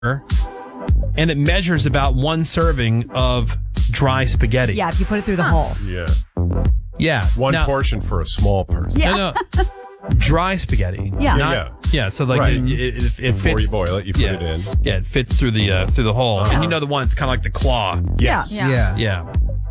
and it measures about one serving of dry spaghetti. Yeah, if you put it through the hole. Yeah. Yeah. One Now- portion for a small person. Yeah. No, dry spaghetti. Yeah. Yeah. So like Right. it fits. Before you boil it, you put it in. Yeah, it fits through the hole, and you know the one that's kind of like the claw. Yes. Yeah. Yeah.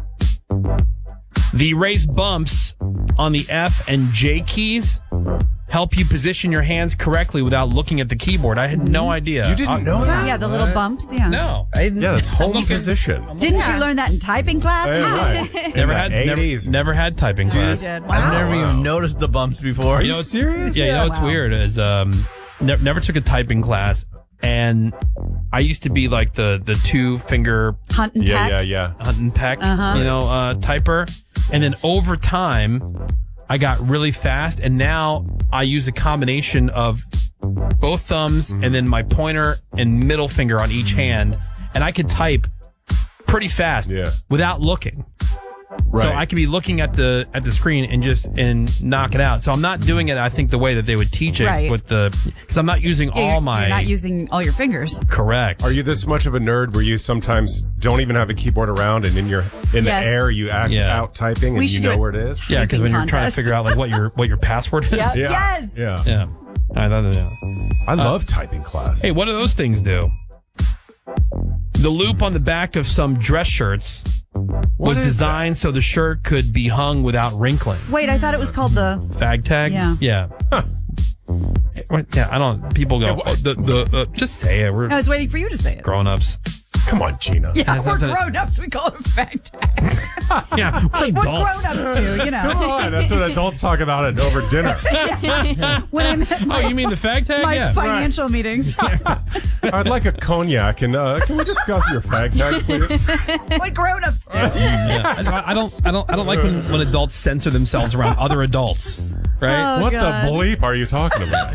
The raised bumps on the F and J keys help you position your hands correctly without looking at the keyboard. I had no idea. You didn't know that? Yeah, the little bumps. Yeah. No. Yeah, that's home position. Didn't you learn that in typing class? Right. Never had typing class. Did. I've never even noticed the bumps before. Are you serious? Yeah, you know what's weird is never took a typing class, and I used to be like the 2-finger Hunt and peck. Yeah. hunt and peck, typer, and then over time I got really fast, and now I use a combination of both thumbs and then my pointer and middle finger on each hand, and I could type pretty fast without looking. Right. So I could be looking at the screen and knock it out. So I'm not doing it, I think, the way that they would teach it Right. with because I'm not using You're not using all your fingers. Correct. Are you this much of a nerd where you sometimes don't even have a keyboard around, and in the Yes. air you act out typing We and you should know do where it is? Yeah, because when you're trying to contest. figure out like what your password is. Yeah. Yeah. Yes. Yeah. Yeah. I love typing class. Hey, what do those things do? The loop on the back of some dress shirts was designed so the shirt could be hung without wrinkling. Wait, I thought it was called the. Fag tag? Yeah. Yeah. Yeah, I don't. People go, just say it. We're I was waiting for you to say it. grown-ups. Come on, Gina. Yeah, Has we're nothing- grown-ups. We call it a fact tag. Yeah, we're We're adults. grown-ups too, you Come know. on, that's what adults talk about it over dinner. When I'm at Oh, my, you mean the fag tag? my Yeah. financial meetings. I'd like a cognac, and can we discuss your fag tag, please? What grown-ups do. Yeah. I don't like when adults censor themselves around other adults. Right? Oh, What God. the bleep are you talking about?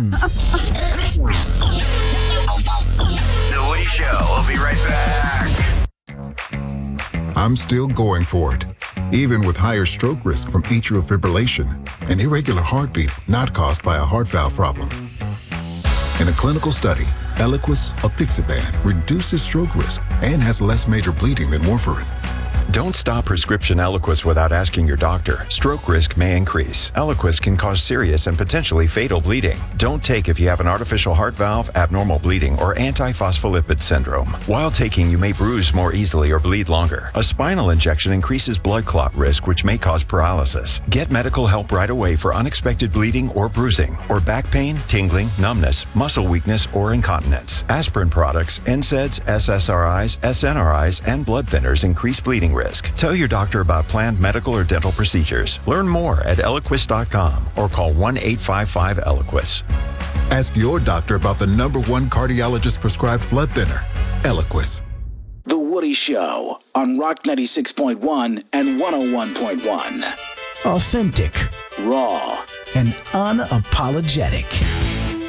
The Woody Show. We'll be right back. I'm still going for it, even with higher stroke risk from atrial fibrillation, an irregular heartbeat not caused by a heart valve problem. In a clinical study, Eliquis apixaban reduces stroke risk and has less major bleeding than warfarin. Don't stop prescription Eliquis without asking your doctor. Stroke risk may increase. Eliquis can cause serious and potentially fatal bleeding. Don't take if you have an artificial heart valve, abnormal bleeding, or antiphospholipid syndrome. While taking, you may bruise more easily or bleed longer. A spinal injection increases blood clot risk, which may cause paralysis. Get medical help right away for unexpected bleeding or bruising, or back pain, tingling, numbness, muscle weakness, or incontinence. Aspirin products, NSAIDs, SSRIs, SNRIs, and blood thinners increase bleeding risk. Tell your doctor about planned medical or dental procedures. Learn more at Eliquis.com or call 1-855-ELIQUIS. Ask your doctor about the #1 cardiologist prescribed blood thinner, Eliquis. The Woody Show on Rock 96.1 and 101.1. Authentic, Raw and unapologetic.